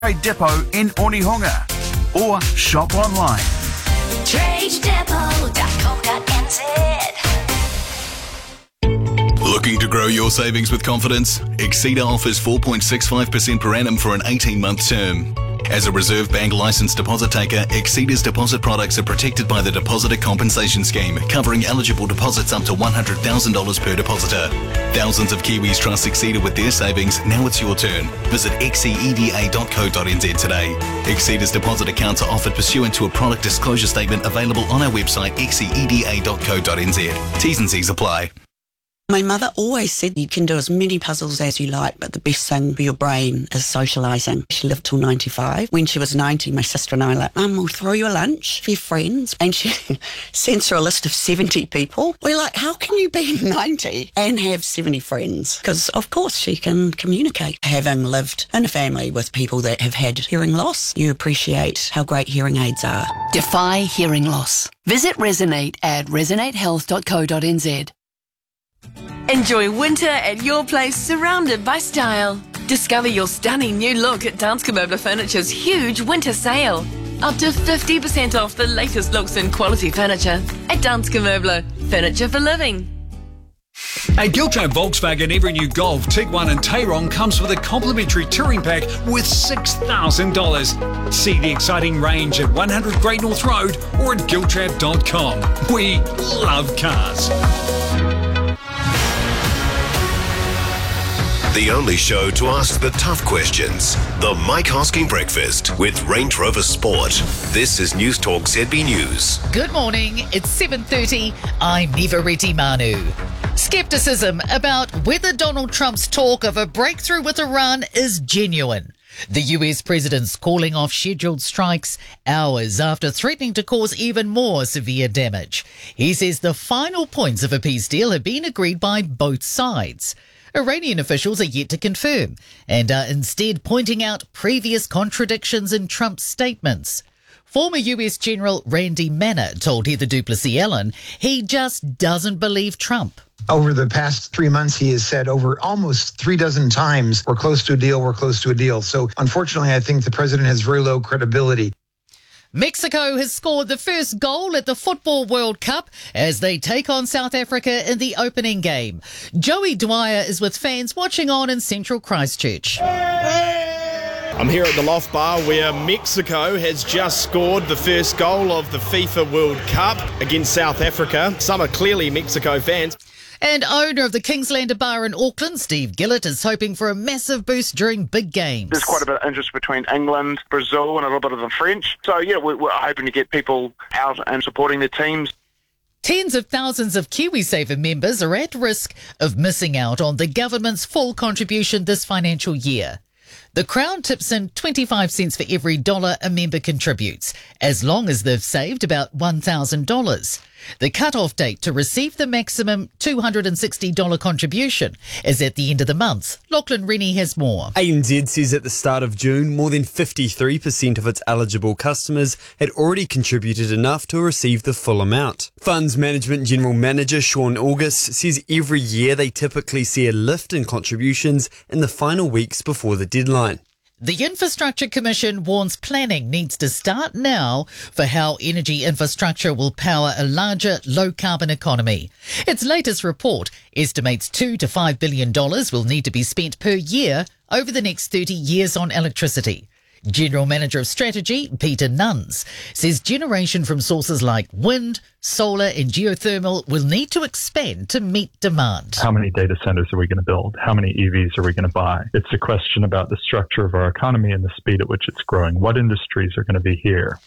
Depot in Onehunga or shop online. TradeDepot.co.nz. Looking to grow your savings with confidence? Exceeda offers 4.65% per annum for an 18-month term. As a Reserve Bank licensed deposit taker, Exceeda's deposit products are protected by the Depositor Compensation Scheme, covering eligible deposits up to $100,000 per depositor. Thousands of Kiwis trust Exceeda with their savings. Now it's your turn. Visit xceeda.co.nz today. Exceeda's deposit accounts are offered pursuant to a product disclosure statement available on our website xceeda.co.nz. T's and C's apply. My mother always said you can do as many puzzles as you like, but the best thing for your brain is socialising. She lived till 95. When she was 90, my sister and I were like, Mum, we'll throw you a lunch for your friends. And she sends her a list of 70 people. We're like, how can you be 90 and have 70 friends? Because, of course, she can communicate. Having lived in a family with people that have had hearing loss, you appreciate how great hearing aids are. Defy hearing loss. Visit Resonate at resonatehealth.co.nz. Enjoy winter at your place, surrounded by style. Discover your stunning new look at Danske Møbler Furniture's huge winter sale. Up to 50% off the latest looks and quality furniture at Danske Møbler, furniture for living. At Giltrap Volkswagen, every new Golf, Tiguan and Tayron comes with a complimentary touring pack worth $6,000. See the exciting range at 100 Great North Road or at giltrap.com. We love cars. The only show to ask the tough questions. The Mike Hosking Breakfast with Range Rover Sport. This is News Talk ZB News. Good morning. It's 7:30. I'm Neva Reti Manu. Skepticism about whether Donald Trump's talk of a breakthrough with Iran is genuine. The US president's calling off scheduled strikes hours after threatening to cause even more severe damage. He says the final points of a peace deal have been agreed by both sides. Iranian officials are yet to confirm and are instead pointing out previous contradictions in Trump's statements. Former US General Randy Manner told Heather Duplessis-Allen he just doesn't believe Trump. Over the past 3 months, he has said over almost 36 times, we're close to a deal, we're close to a deal. So unfortunately, I think the president has very low credibility. Mexico has scored the first goal at the Football World Cup as they take on South Africa in the opening game. Joey Dwyer is with fans watching on in central Christchurch. I'm here at the Loft Bar where Mexico has just scored the first goal of the FIFA World Cup against South Africa. Some are clearly Mexico fans. And owner of the Kingslander Bar in Auckland, Steve Gillett, is hoping for a massive boost during big games. There's quite a bit of interest between England, Brazil and a little bit of the French. So, yeah, we're hoping to get people out and supporting their teams. Tens of thousands of KiwiSaver members are at risk of missing out on the government's full contribution this financial year. The Crown tips in 25 cents for every dollar a member contributes, as long as they've saved about $1,000. The cut-off date to receive the maximum $260 contribution is at the end of the month. Lachlan Rennie has more. ANZ says at the start of June, more than 53% of its eligible customers had already contributed enough to receive the full amount. Funds Management General Manager Sean August says every year they typically see a lift in contributions in the final weeks before the deadline. The Infrastructure Commission warns planning needs to start now for how energy infrastructure will power a larger low-carbon economy. Its latest report estimates $2 to $5 billion will need to be spent per year over the next 30 years on electricity. General Manager of Strategy, Peter Nuns, says generation from sources like wind, solar and geothermal will need to expand to meet demand. How many data centers are we going to build? How many EVs are we going to buy? It's a question about the structure of our economy and the speed at which it's growing. What industries are going to be here?